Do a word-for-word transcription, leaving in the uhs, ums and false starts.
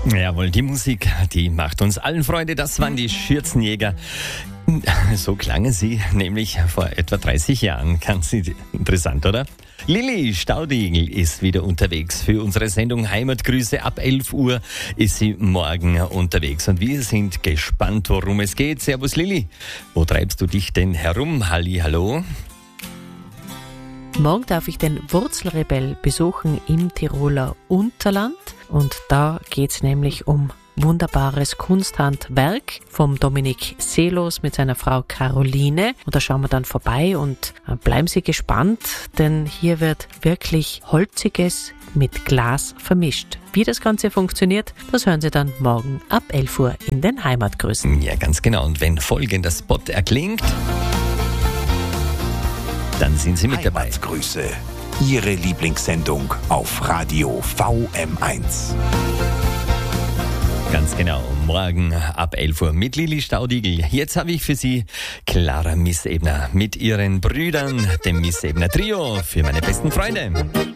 Jawohl, die Musik, die macht uns allen Freude. Das waren die Schürzenjäger. So klangen sie nämlich vor etwa dreißig Jahren. Ganz interessant, oder? Lilly Staudigl ist wieder unterwegs für unsere Sendung Heimatgrüße. Ab elf Uhr ist sie morgen unterwegs. Und wir sind gespannt, worum es geht. Servus Lilly, wo treibst du dich denn herum? Halli, hallo. Morgen darf ich den Wurzelrebell besuchen im Tiroler Unterland. Und da geht's nämlich um wunderbares Kunsthandwerk vom Dominik Seelos mit seiner Frau Caroline. Und da schauen wir dann vorbei und bleiben Sie gespannt, denn hier wird wirklich Holziges mit Glas vermischt. Wie das Ganze funktioniert, das hören Sie dann morgen ab elf Uhr in den Heimatgrüßen. Ja, ganz genau. Und wenn folgender Spot erklingt, dann sind Sie mit dabei. Heimatgrüße, Ihre Lieblingssendung auf Radio V M eins. Ganz genau, morgen ab elf Uhr mit Lilly Staudigl. Jetzt habe ich für Sie Clara Missebner mit ihren Brüdern, dem Missebner Trio, für meine besten Freunde.